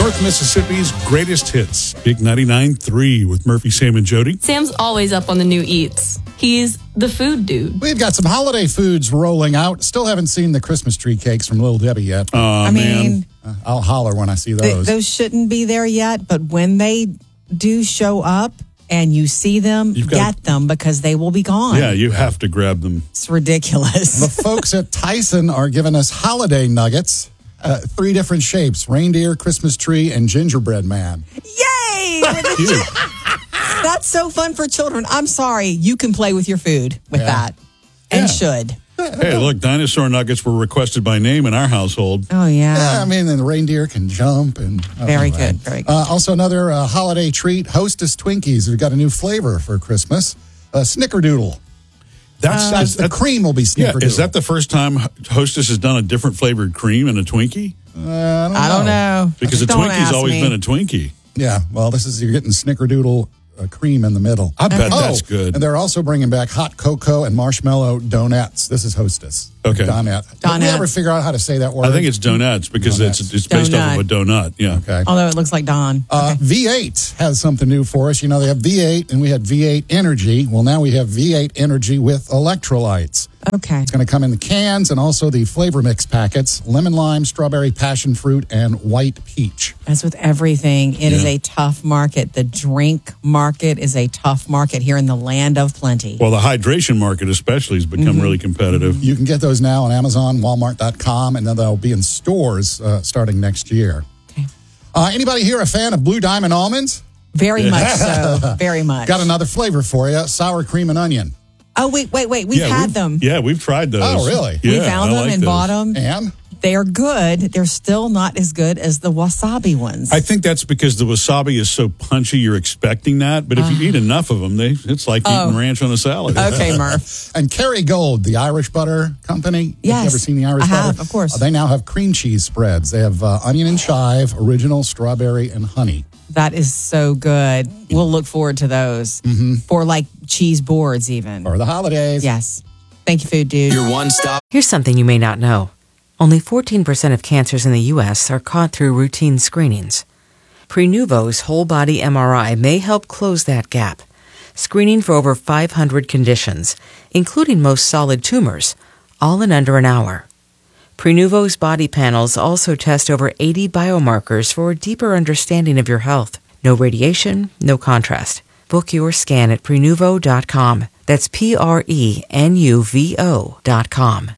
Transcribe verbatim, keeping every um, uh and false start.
North Mississippi's greatest hits. Big ninety-nine point three with Murphy, Sam, and Jody. Sam's always up on the new eats. He's the food dude. We've got some holiday foods rolling out. Still haven't seen the Christmas tree cakes from Little Debbie yet. Oh, I man. mean, Uh, I'll holler when I see th- those. those shouldn't be there yet, but when they do show up and you see them, You've got- get them because they will be gone. Yeah, you have to grab them. It's ridiculous. The folks at Tyson are giving us holiday nuggets. Uh, three different shapes: reindeer, Christmas tree, and gingerbread man. Yay! Cute. That's so fun for children. I'm sorry. You can play with your food with Yeah. that and Yeah. should. Hey, look, dinosaur nuggets were requested by name in our household. Oh, yeah. Yeah, I mean, and the reindeer can jump. and oh, Very anyway. good, very good. Uh, also, another uh, holiday treat: Hostess Twinkies. We've got a new flavor for Christmas: uh, Snickerdoodle. That's, That's is the that, cream will be yeah, Snickerdoodle. is that the first time Hostess has done a different flavored cream in a Twinkie? Uh, I don't know. I don't know. Because a Don't Twinkie's ask always me. been a Twinkie. Yeah, well, this is you're getting Snickerdoodle uh, cream in the middle. I bet Oh, that's good. And they're also bringing back hot cocoa and marshmallow donuts. This is Hostess. Okay. Donut. Did we Donut. ever figure out how to say that word? I think it's donuts because Donuts. it's it's based off of a donut. Yeah. Okay. Although it looks like Don. Uh, V eight has something new for us. You know, they have V eight and we had V eight Energy. Well, now we have V eight Energy with electrolytes. Okay. It's going to come in the cans and also the flavor mix packets: lemon, lime, strawberry, passion fruit, and white peach. As with everything, it is Yeah. a tough market. The drink market is a tough market here in the land of plenty. Well, the hydration market especially has become Mm-hmm. really competitive. You can get those now on Amazon, Walmart dot com, and then they'll be in stores uh, starting next year. Okay. Uh, anybody here a fan of Blue Diamond almonds? Very much so. Very much. Got another flavor for you: sour cream and onion. Oh, wait, wait, wait. We've yeah, had we've- them. Yeah, we've tried those. Oh, really? Yeah, we found I them like and those. bought them. And They are good. They're still not as good as the wasabi ones. I think that's because the wasabi is so punchy. You're expecting that, but if you eat enough of them, they it's like Oh. eating ranch on a salad. Okay, Murph. and Kerrygold, the Irish butter company. Yes, Have you ever seen the Irish I butter? have, of course. Uh, they now have cream cheese spreads. They have uh, onion and chive, original, strawberry, and honey. That is so good. We'll look forward to those for like cheese boards, even. For the holidays. Yes. Thank you, food dude. Your one stop. Here's something you may not know. Only fourteen percent of cancers in the U S are caught through routine screenings. Prenuvo's whole body M R I may help close that gap, screening for over five hundred conditions, including most solid tumors, all in under an hour. Prenuvo's body panels also test over eighty biomarkers for a deeper understanding of your health. No radiation, no contrast. Book your scan at Prenuvo dot com. That's P R E N U V O dot com.